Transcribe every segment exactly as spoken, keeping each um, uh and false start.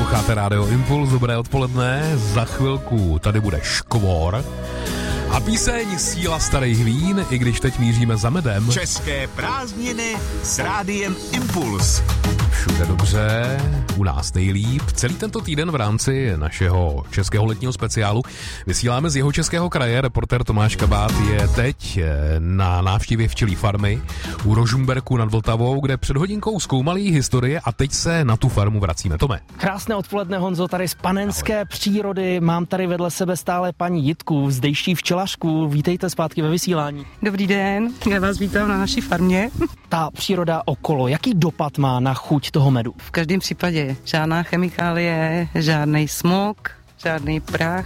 Posloucháte Rádio Impuls, dobré odpoledne, za chvilku tady bude Škvor a píseň Síla starých vín, i když teď míříme za medem. České prázdniny s Rádiem Impuls. Všude dobře, u nás nejlíp. Celý tento týden v rámci našeho českého letního speciálu vysíláme z jeho českého kraje. Reportér Tomáš Kabát je teď na návštěvě včelí farmy u Rožmberku nad Vltavou, kde před hodinkou zkoumali historie a teď se na tu farmu vracíme. Tome. Krásné odpoledne, Honzo, tady z panenské Ahoj. Přírody. Mám tady vedle sebe stále paní Jitku, zdejší včelařku. Vítejte zpátky ve vysílání. Dobrý den, já vás vítám na naší farmě. Ta příroda okolo, jaký dopad má na chuť toho medu? V každém případě žádná chemikálie, žádný smog, žádný prach,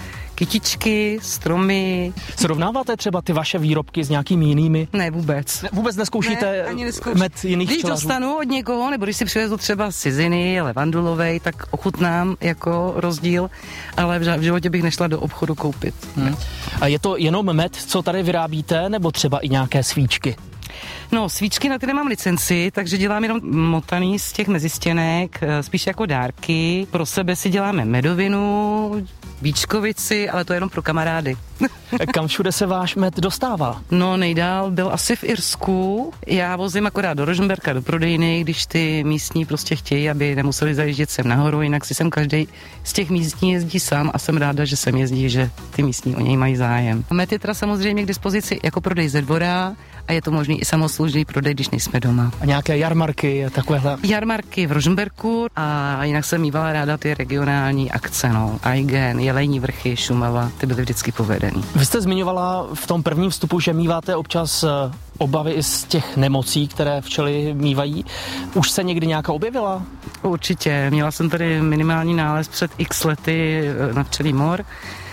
kytičky, stromy. Srovnáváte třeba ty vaše výrobky s nějakými jinými? Ne, vůbec. Ne, vůbec neskoušíte ne, ani neskouši. med jiných Když včelařů? dostanu od někoho, nebo když si přivezu třeba ciziny, levandulovej, tak ochutnám jako rozdíl, ale v životě bych nešla do obchodu koupit. Hmm. A je to jenom med, co tady vyrábíte, nebo třeba i nějaké svíčky? No, svíčky na ty nemám licenci, takže dělám jenom motaný z těch mezistěnek, spíš jako dárky. Pro sebe si děláme medovinu, víčkovici, ale to je jenom pro kamarády. Kam všude se váš med dostává? No, nejdál byl asi v Irsku. Já vozím akorát do Rožmberka, do prodejny, když ty místní prostě chtějí, aby nemuseli zajíždět sem nahoru, jinak si sem každý z těch místní jezdí sám a jsem ráda, že sem jezdí, že ty místní o něj mají zájem. Med je teda samozřejmě k dispozici jako prodej ze dvora a je to možný i samoslužný prodej, když nejsme doma. A nějaké jarmarky, takovéhle? Jarmarky v Rožmberku a jinak jsem mívala ráda ty regionální akce, no. Aigen, Jelení vrchy, Šumava, ty byly vždycky povedený. Vy jste zmiňovala v tom prvním vstupu, že míváte občas obavy i z těch nemocí, které včely mívají. Už se někdy nějaká objevila? Určitě. Měla jsem tady minimální nález před x lety na včelí mor.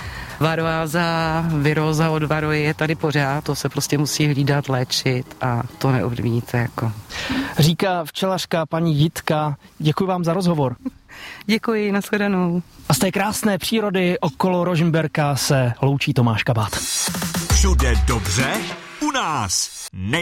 Varoáza, viróza od varoje je tady pořád, to se prostě musí hlídat, léčit a to neovlivníte jako. Říká včelařka paní Jitka, děkuji vám za rozhovor. Děkuji, nashledanou. A z té krásné přírody okolo Rožmberka se loučí Tomáš Kabát. Všude dobře, u nás nej